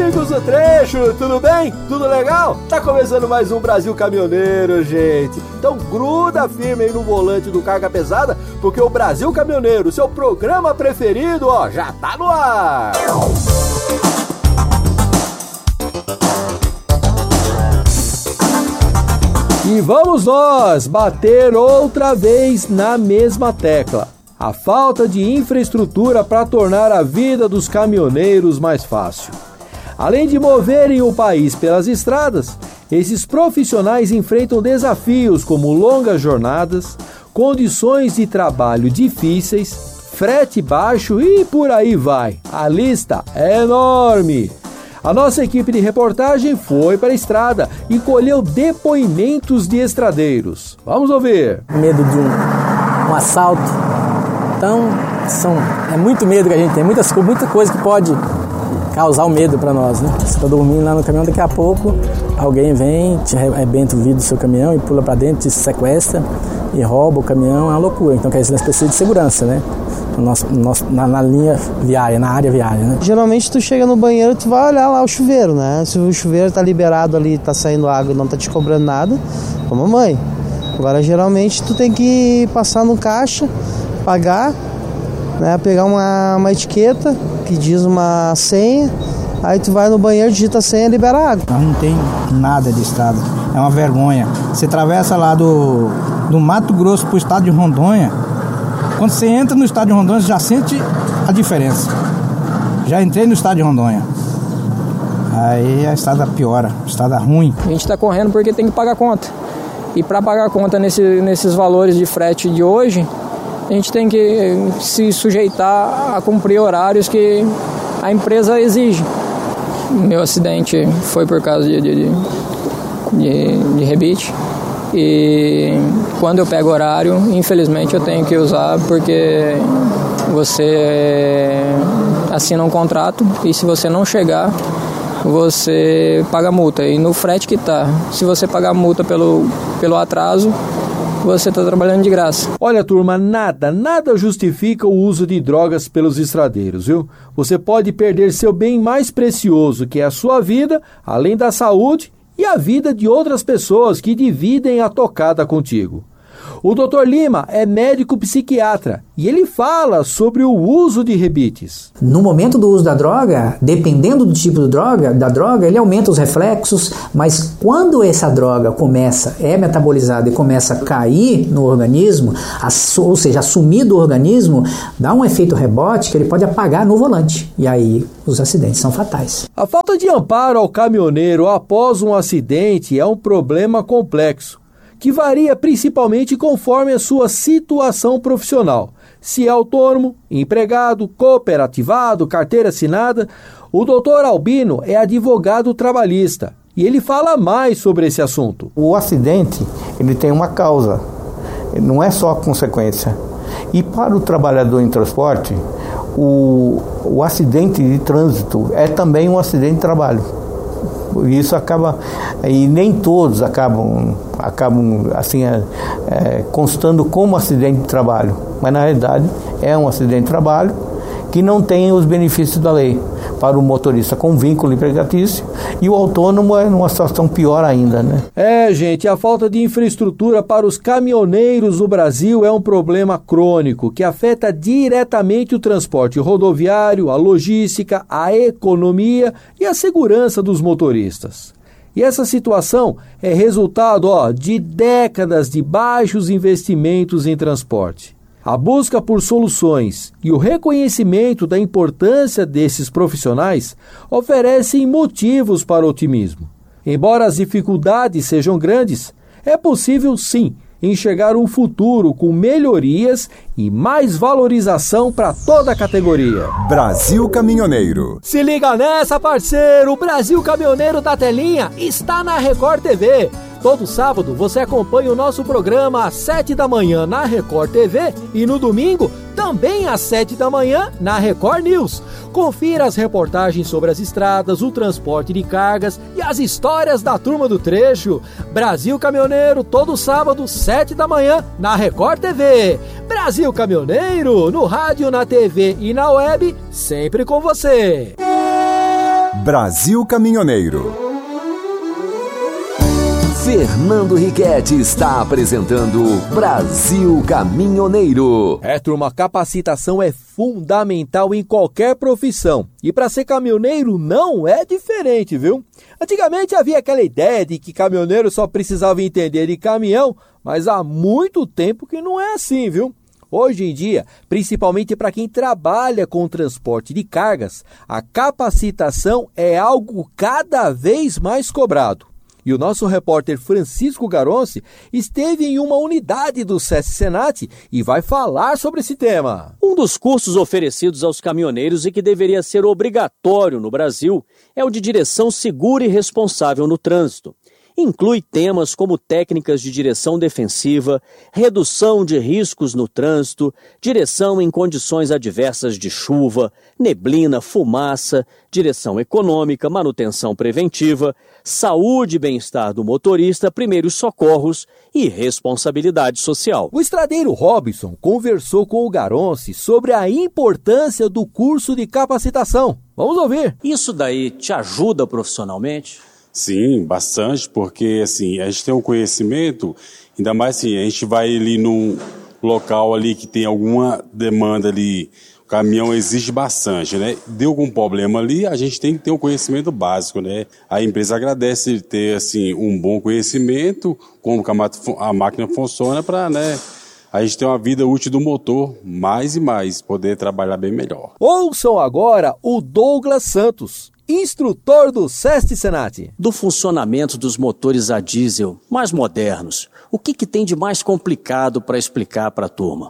amigos do Trecho, tudo bem? Tudo legal? Tá começando mais um Brasil Caminhoneiro, gente. Então gruda firme aí no volante do Carga Pesada, porque o Brasil Caminhoneiro, seu programa preferido, ó, já tá no ar. E vamos nós bater outra vez na mesma tecla. A falta de infraestrutura para tornar a vida dos caminhoneiros mais fácil. Além de moverem o país pelas estradas, esses profissionais enfrentam desafios como longas jornadas, condições de trabalho difíceis, frete baixo e por aí vai. A lista é enorme. A nossa equipe de reportagem foi para a estrada e colheu depoimentos de estradeiros. Vamos ouvir. Medo de um assalto. Então, é muito medo que a gente tem. Muita coisa que pode causar o medo para nós, né? Você está dormindo lá no caminhão, daqui a pouco alguém vem, te arrebenta o vidro do seu caminhão e pula para dentro, te sequestra e rouba o caminhão. É uma loucura. Então, quer dizer, nós precisamos de segurança, né? Na linha viária, na área viária, né? Geralmente tu chega no banheiro, tu vai olhar lá o chuveiro, né? Se o chuveiro tá liberado ali, tá saindo água e não tá te cobrando nada, toma banho. Agora geralmente tu tem que passar no caixa, pagar, né? Pegar uma etiqueta que diz uma senha, aí tu vai no banheiro, digita a senha e libera água. Não tem nada de estrada, é uma vergonha. Você atravessa lá do Mato Grosso pro estado de Rondônia. Quando você entra no estado de Rondônia, você já sente a diferença. Já entrei no estado de Rondônia. Aí a estrada piora, a estrada ruim. A gente está correndo porque tem que pagar a conta. E para pagar a conta nesses valores de frete de hoje, a gente tem que se sujeitar a cumprir horários que a empresa exige. Meu acidente foi por causa de rebite. E quando eu pego horário, infelizmente eu tenho que usar, porque você assina um contrato e se você não chegar, você paga multa. E no frete que tá, se você pagar multa pelo atraso, você está trabalhando de graça. Olha, turma, nada justifica o uso de drogas pelos estradeiros, viu? Você pode perder seu bem mais precioso, que é a sua vida, além da saúde, e a vida de outras pessoas que dividem a tocada contigo. O Dr. Lima é médico psiquiatra e ele fala sobre o uso de rebites. No momento do uso da droga, dependendo do tipo da droga, ele aumenta os reflexos, mas quando essa droga é metabolizada e começa a cair no organismo, ou seja, sumir do organismo, dá um efeito rebote que ele pode apagar no volante. E aí os acidentes são fatais. A falta de amparo ao caminhoneiro após um acidente é um problema complexo, que varia principalmente conforme a sua situação profissional. Se é autônomo, empregado, cooperativado, carteira assinada. O Dr. Albino é advogado trabalhista e ele fala mais sobre esse assunto. O acidente, ele tem uma causa, não é só a consequência. E para o trabalhador em transporte, o acidente de trânsito é também um acidente de trabalho. Isso acaba, e nem todos acabam assim, constando como acidente de trabalho, mas na realidade é um acidente de trabalho que não tem os benefícios da lei para o motorista com vínculo empregatício, e o autônomo é numa situação pior ainda, né? Gente, a falta de infraestrutura para os caminhoneiros no Brasil é um problema crônico que afeta diretamente o transporte rodoviário, a logística, a economia e a segurança dos motoristas. E essa situação é resultado de décadas de baixos investimentos em transporte. A busca por soluções e o reconhecimento da importância desses profissionais oferecem motivos para o otimismo. Embora as dificuldades sejam grandes, é possível sim enxergar um futuro com melhorias e mais valorização para toda a categoria. Brasil Caminhoneiro. Se liga nessa, parceiro! O Brasil Caminhoneiro da Telinha está na Record TV. Todo sábado você acompanha o nosso programa às 7 da manhã na Record TV e no domingo também às 7 da manhã na Record News. Confira as reportagens sobre as estradas, o transporte de cargas e as histórias da turma do trecho. Brasil Caminhoneiro, todo sábado, 7 da manhã na Record TV. Brasil Caminhoneiro, no rádio, na TV e na web, sempre com você. Brasil Caminhoneiro. Fernando Riquetti está apresentando Brasil Caminhoneiro. Turma, capacitação é fundamental em qualquer profissão. E para ser caminhoneiro não é diferente, viu? Antigamente havia aquela ideia de que caminhoneiro só precisava entender de caminhão, mas há muito tempo que não é assim, viu? Hoje em dia, principalmente para quem trabalha com transporte de cargas, a capacitação é algo cada vez mais cobrado. E o nosso repórter Francisco Garonci esteve em uma unidade do SESC Senat e vai falar sobre esse tema. Um dos cursos oferecidos aos caminhoneiros e que deveria ser obrigatório no Brasil é o de direção segura e responsável no trânsito. Inclui temas como técnicas de direção defensiva, redução de riscos no trânsito, direção em condições adversas de chuva, neblina, fumaça, direção econômica, manutenção preventiva, saúde e bem-estar do motorista, primeiros socorros e responsabilidade social. O estradeiro Robson conversou com o Garonci sobre a importância do curso de capacitação. Vamos ouvir. Isso daí te ajuda profissionalmente? Sim, bastante, porque assim, a gente tem um conhecimento, ainda mais assim, a gente vai ali num local ali que tem alguma demanda ali, o caminhão exige bastante, né? Deu algum problema ali, a gente tem que ter um conhecimento básico, né? A empresa agradece ter, assim, um bom conhecimento, como a máquina funciona para, né, a gente ter uma vida útil do motor mais e mais, poder trabalhar bem melhor. Ouçam agora o Douglas Santos, instrutor do SESC Senat. Do funcionamento dos motores a diesel mais modernos, o que tem de mais complicado para explicar para a turma?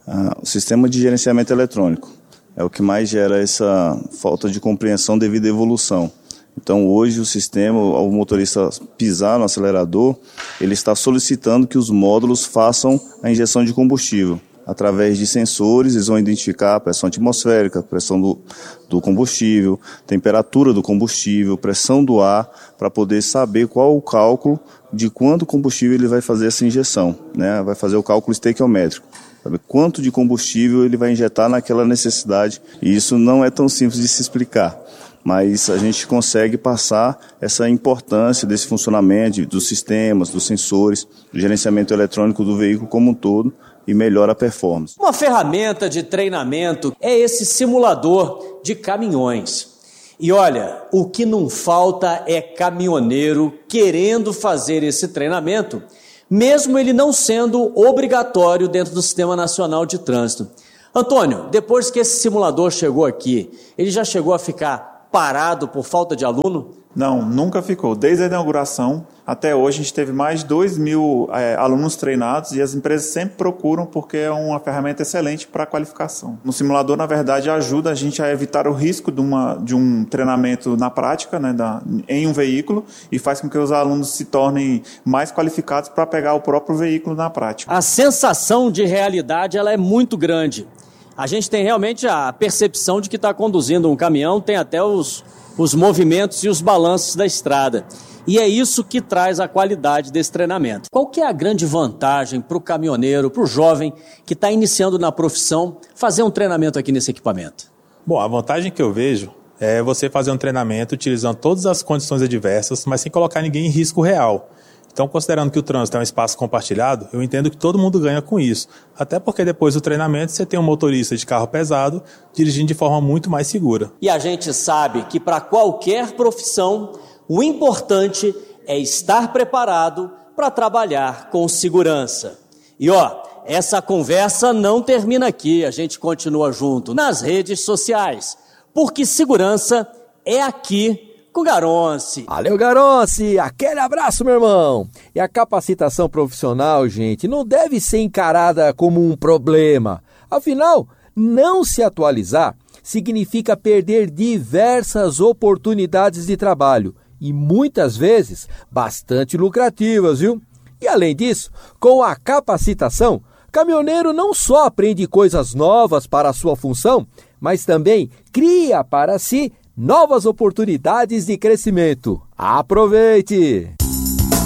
O sistema de gerenciamento eletrônico é o que mais gera essa falta de compreensão devido à evolução. Então hoje o sistema, ao motorista pisar no acelerador, ele está solicitando que os módulos façam a injeção de combustível. Através de sensores, eles vão identificar a pressão atmosférica, pressão do combustível, temperatura do combustível, pressão do ar, para poder saber qual o cálculo de quanto combustível ele vai fazer essa injeção, né? Vai fazer o cálculo estequiométrico, saber quanto de combustível ele vai injetar naquela necessidade. E isso não é tão simples de se explicar, mas a gente consegue passar essa importância desse funcionamento dos sistemas, dos sensores, do gerenciamento eletrônico do veículo como um todo, e melhora a performance. Uma ferramenta de treinamento é esse simulador de caminhões. E olha, o que não falta é caminhoneiro querendo fazer esse treinamento, mesmo ele não sendo obrigatório dentro do Sistema Nacional de Trânsito. Antônio, depois que esse simulador chegou aqui, ele já chegou a ficar parado por falta de aluno? Não, nunca ficou. Desde a inauguração até hoje a gente teve mais de 2.000 alunos treinados e as empresas sempre procuram porque é uma ferramenta excelente para a qualificação. No simulador, na verdade, ajuda a gente a evitar o risco de um treinamento na prática, né, em um veículo, e faz com que os alunos se tornem mais qualificados para pegar o próprio veículo na prática. A sensação de realidade ela é muito grande. A gente tem realmente a percepção de que está conduzindo um caminhão, tem até os movimentos e os balanços da estrada. E é isso que traz a qualidade desse treinamento. Qual que é a grande vantagem para o caminhoneiro, para o jovem que está iniciando na profissão, fazer um treinamento aqui nesse equipamento? Bom, a vantagem que eu vejo é você fazer um treinamento utilizando todas as condições adversas, mas sem colocar ninguém em risco real. Então, considerando que o trânsito é um espaço compartilhado, eu entendo que todo mundo ganha com isso. Até porque depois do treinamento você tem um motorista de carro pesado dirigindo de forma muito mais segura. E a gente sabe que para qualquer profissão, o importante é estar preparado para trabalhar com segurança. E essa conversa não termina aqui, a gente continua junto nas redes sociais, porque segurança é aqui com o Garonci. Valeu, Garonci! Aquele abraço, meu irmão! E a capacitação profissional, gente, não deve ser encarada como um problema. Afinal, não se atualizar significa perder diversas oportunidades de trabalho e muitas vezes bastante lucrativas, viu? E além disso, com a capacitação, caminhoneiro não só aprende coisas novas para a sua função, mas também cria para si novas oportunidades de crescimento. Aproveite!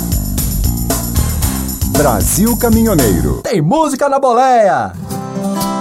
Brasil Caminhoneiro. Tem música na boleia!